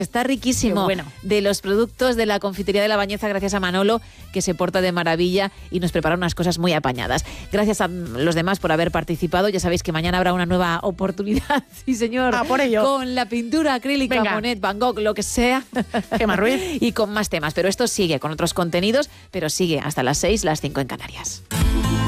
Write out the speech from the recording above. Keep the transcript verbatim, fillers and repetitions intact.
Está riquísimo. Bueno. De los productos de la confitería de La Bañeza, gracias a Manolo, que se porta de maravilla y nos prepara unas cosas muy apañadas. Gracias a los demás por haber participado. Ya sabéis que mañana habrá una nueva oportunidad, sí señor, Ah, por ello. con la pintura acrílica, Venga. Monet, Van Gogh, lo que sea. Gemma Ruiz. Y con más temas. Pero esto sigue con otros contenidos, pero sigue hasta las seis, las cinco en Canarias.